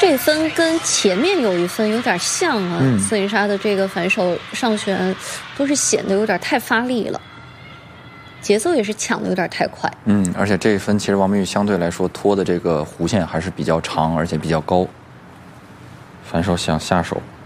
这分跟前面有一分有点像啊，斯林莎的这个反手上旋都是显得有点太发力了，节奏也是抢的有点太快。 而且这一分其实王冰玉相对来说拖的这个弧线还是比较长，而且比较高，反手想下手。